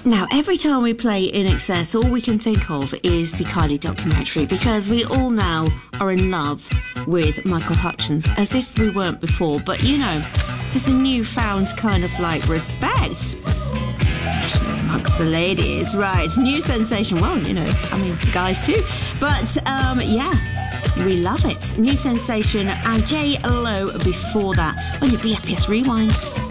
Now, every time we play In Excess, all we can think of is the Kylie documentary, because we all now are in love with Michael Hutchence, as if we weren't before. But, you know, there's a newfound kind of like respect, especially amongst the ladies. Right, new sensation. Well, you know, I mean, guys too. But, yeah, we love it. New sensation and J-Lo before that on your BFPS Rewind.